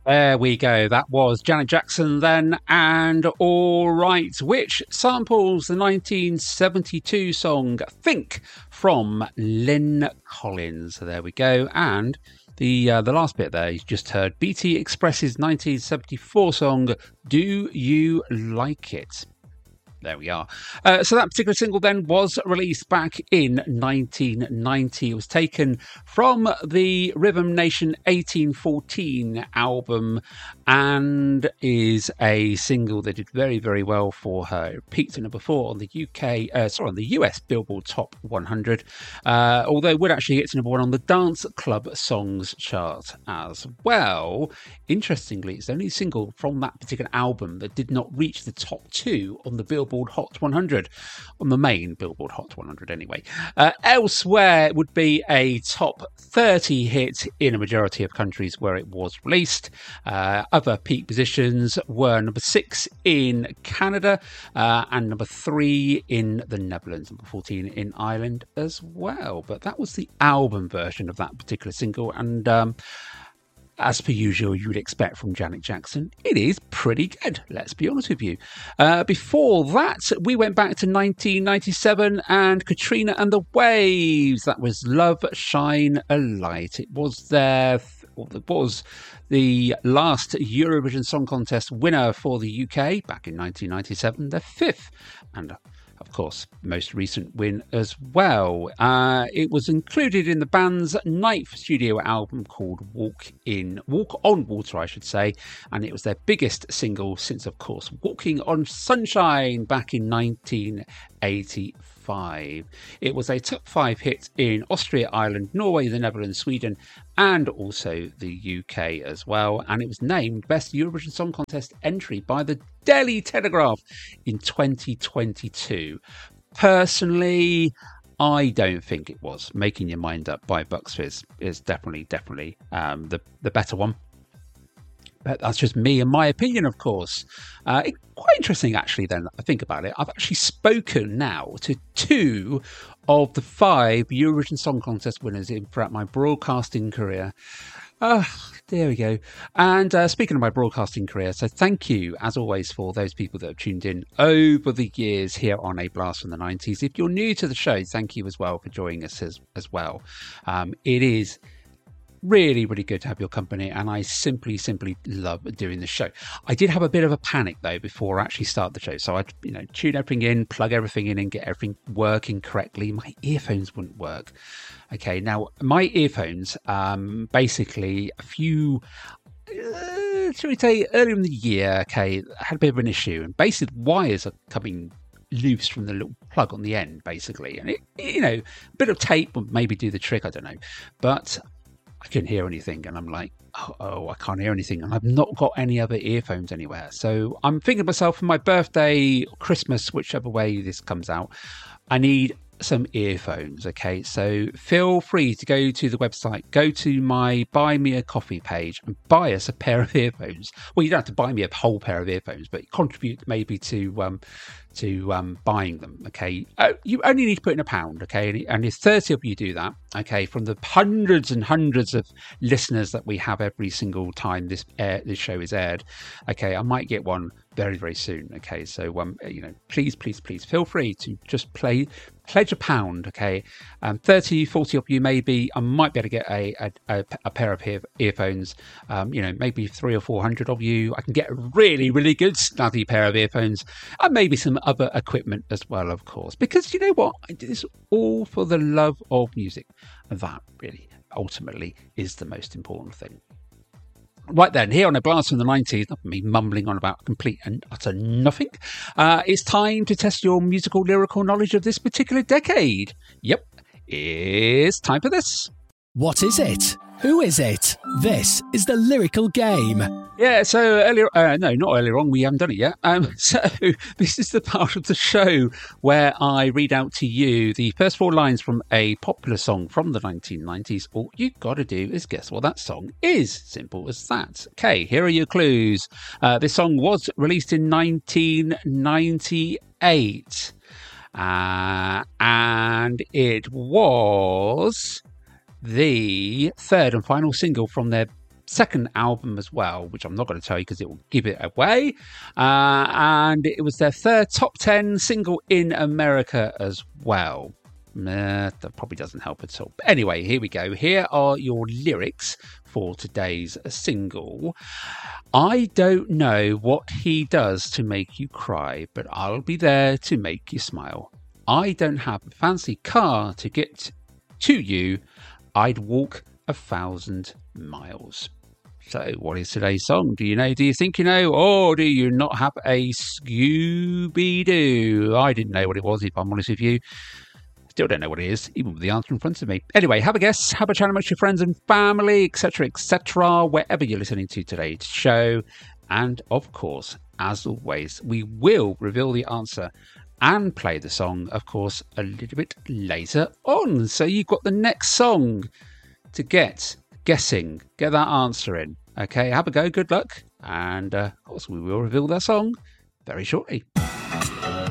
There we go. That was Janet Jackson then, and All Right, which samples the 1972 song Think from Lynn Collins. So there we go. And the last bit there, you just heard BT Express's 1974 song Do You Like It? There we are. So that particular single then was released back in 1990. It was taken from the Rhythm Nation 1814 album and is a single that did very, very well for her. It peaked at number 4 on the on the US Billboard Top 100, although it would actually get to number 1 on the Dance Club Songs chart as well. Interestingly, it's the only single from that particular album that did not reach the top 2 on the Billboard Hot 100, on the main Billboard Hot 100 anyway. Elsewhere, it would be a top 30 hit in a majority of countries where it was released. Other peak positions were number 6 in Canada and number 3 in the Netherlands, number 14 in Ireland as well. But that was the album version of that particular single, and as per usual, you would expect from Janet Jackson, it is pretty good, let's be honest with you. Before that, we went back to 1997 and Katrina and the Waves. That was Love Shine a Light. It was the last Eurovision Song Contest winner for the UK back in 1997, the 5th, and of course, most recent win as well. It was included in the band's 9th studio album called Walk on Water, I should say, and it was their biggest single since, of course, Walking on Sunshine back in 1985. It was a top 5 hit in Austria, Ireland, Norway, the Netherlands, Sweden, and also the UK as well. And it was named Best Eurovision Song Contest entry by the Daily Telegraph in 2022. Personally, I don't think it was. Making Your Mind Up by Bucks Fizz is definitely the better one. But that's just me and my opinion, of course. Quite interesting, actually, then, I think about it. I've actually spoken now to 2 of the 5 Eurovision Song Contest winners throughout my broadcasting career. There we go. And speaking of my broadcasting career, so thank you, as always, for those people that have tuned in over the years here on A Blast from the 90s. If you're new to the show, thank you as well for joining us as well. It is really, really good to have your company, and I simply love doing the show. I did have a bit of a panic though before I actually start the show, so I tune everything in, plug everything in, and get everything working correctly. My earphones wouldn't work. Okay, now my earphones, basically a few, shall we say, earlier in the year, okay, I had a bit of an issue, and basically wires are coming loose from the little plug on the end, basically, and a bit of tape would maybe do the trick, I don't know, but I couldn't hear anything, and I'm like, oh, I can't hear anything, and I've not got any other earphones anywhere. So I'm thinking to myself, for my birthday, Christmas, whichever way this comes out, I need some earphones. Okay, so feel free to go to the website, go to my Buy Me a Coffee page, and buy us a pair of earphones. Well, you don't have to buy me a whole pair of earphones, but contribute maybe to buying them. Okay, you only need to put in £1. Okay, and if 30 of you do that, okay, from the hundreds and hundreds of listeners that we have every single time this show is aired, okay, I might get one very, very soon. Okay, so please feel free to just pledge £1. Okay, 30, 40 of you maybe, I might be able to get a pair of earphones. Maybe 300 or 400 of you, I can get a really, really good snazzy pair of earphones, and maybe some other equipment as well, of course, because you know what, I do this all for the love of music, and that really ultimately is the most important thing. Right then, here on A Blast from the 90s, not me mumbling on about complete and utter nothing, it's time to test your musical lyrical knowledge of this particular decade. Yep, it's time for this. What is it? Who is it? This is the lyrical game. Yeah, so not earlier on, we haven't done it yet. So this is the part of the show where I read out to you the first 4 lines from a popular song from the 1990s. All you've got to do is guess what that song is. Simple as that. Okay, here are your clues. This song was released in 1998. And it was the 3rd and final single from their second album as well, which I'm not going to tell you because it will give it away. And it was their third top 10 single in America as well. That probably doesn't help at all. But anyway, here we go. Here are your lyrics for today's single. I don't know what he does to make you cry, but I'll be there to make you smile. I don't have a fancy car to get to you. I'd walk 1,000 miles. So what is today's song? Do you know? Do you think you know? Or do you not have a Scooby-Doo? I didn't know what it was, if I'm honest with you. Still don't know what it is, even with the answer in front of me. Anyway, have a guess, have a chat amongst your friends and family, etc., wherever you're listening to today's show. And of course, as always, we will reveal the answer and play the song, of course, a little bit later on. So you've got the next song to get that answer in. Okay, have a go, good luck. And of course, we will reveal that song very shortly.